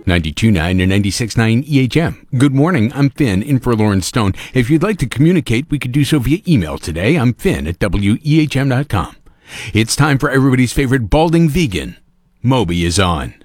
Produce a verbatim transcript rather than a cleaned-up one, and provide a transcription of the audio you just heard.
ninety-two point nine and ninety-six point nine E H M. Good morning, I'm Finn, in for Lauren Stone. If you'd like to communicate, we could do so via email today. I'm Finn at W E H M dot com. It's time for everybody's favorite balding vegan. Moby is on.